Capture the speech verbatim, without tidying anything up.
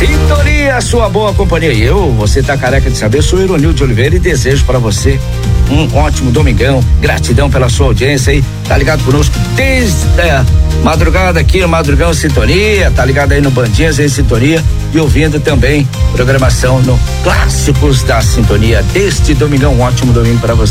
Sintonia, sua boa companhia. E eu, você tá careca de saber, sou Ironil de Oliveira e desejo pra você um ótimo domingão. Gratidão pela sua audiência aí, tá ligado conosco desde a madrugada aqui no Madrugão Sintonia, tá ligado aí no Bandinhas em Sintonia e ouvindo também programação no Clássicos da Sintonia deste domingão. Um ótimo domingo pra você.